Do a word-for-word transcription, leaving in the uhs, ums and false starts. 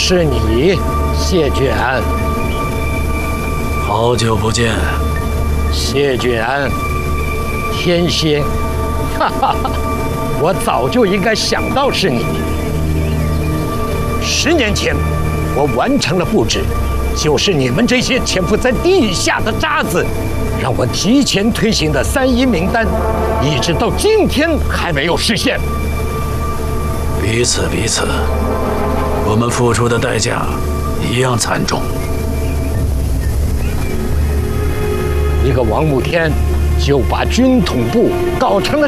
是你，谢卷。 好久不见， 谢卷。天蝎，哈哈哈！我早就应该想到是你。十年前，我完成了布置，就是你们这些潜伏在地下的渣子，让我提前推行的三一名单，一直到今天还没有实现。 彼此彼此，我们付出的代价一样惨重。 一个王慕天就把军统部搞成了